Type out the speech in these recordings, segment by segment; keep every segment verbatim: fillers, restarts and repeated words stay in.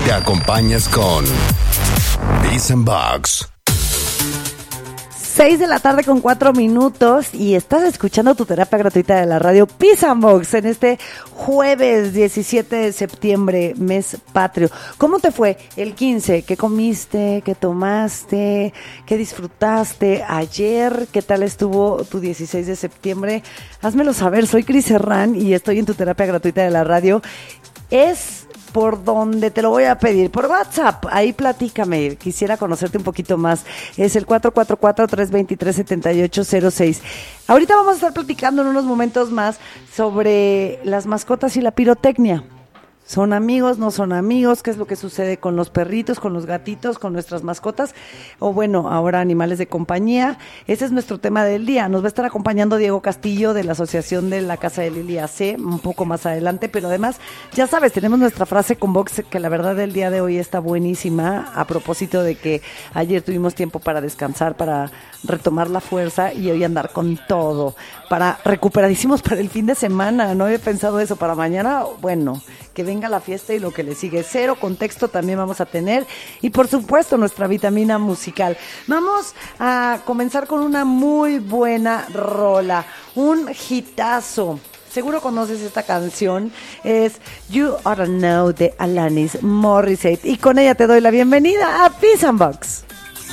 Te acompañas con Peace and Box. seis de la tarde con cuatro minutos y estás escuchando tu terapia gratuita de la radio Peace and Box en este jueves diecisiete de septiembre, mes patrio. ¿Cómo te fue el quince? ¿Qué comiste? ¿Qué tomaste? ¿Qué disfrutaste ayer? ¿Qué tal estuvo tu dieciséis de septiembre? Házmelo saber, soy Cris Serrán y estoy en tu terapia gratuita de la radio. Es por donde te lo voy a pedir, por WhatsApp, ahí platícame, quisiera conocerte un poquito más, es el cuatro cuatro cuatro, tres dos tres, siete ocho cero seis. Ahorita vamos a estar platicando en unos momentos más sobre las mascotas y la pirotecnia. ¿Son amigos, no son amigos? ¿Qué es lo que sucede con los perritos, con los gatitos, con nuestras mascotas? O bueno, ahora animales de compañía. Ese es nuestro tema del día. Nos va a estar acompañando Diego Castillo de la Asociación de la Casa de Lili A C un poco más adelante, pero además, ya sabes, tenemos nuestra frase con Vox que la verdad del día de hoy está buenísima a propósito de que ayer tuvimos tiempo para descansar, para retomar la fuerza y hoy andar con todo, para recuperadísimos para el fin de semana. No había pensado eso para mañana. Bueno, que venga la fiesta y lo que le sigue. Cero contexto también vamos a tener y por supuesto nuestra vitamina musical. Vamos a comenzar con una muy buena rola, un hitazo. Seguro conoces esta canción, es You Oughta Know de Alanis Morissette y con ella te doy la bienvenida a Peace and Box.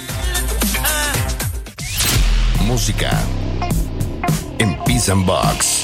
Música en Peace and Box.